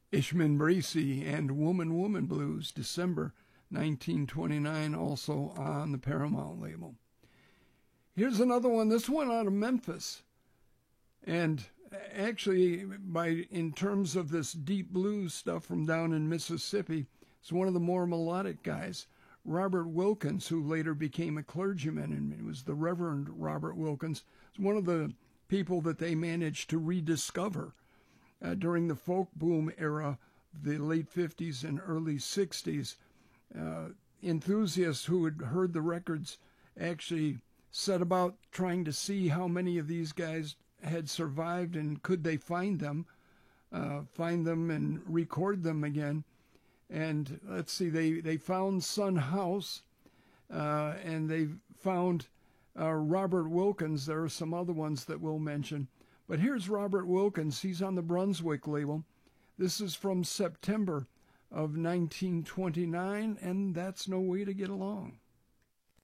Ishman Bracey and Woman Woman Blues, December 1929, also on the Paramount label. Here's another one, this one out of Memphis. And actually, in terms of this deep blues stuff from down in Mississippi, it's one of the more melodic guys, Robert Wilkins, who later became a clergyman, and it was the Reverend Robert Wilkins. It's one of the people that they managed to rediscover during the folk boom era, the late 50s and early 60s. Enthusiasts who had heard the records actually set about trying to see how many of these guys had survived and could they find them and record them again. And let's see, they found Son House, and they found Robert Wilkins. There are some other ones that we'll mention. But here's Robert Wilkins. He's on the Brunswick label. This is from September of 1929, and that's No Way to Get Along.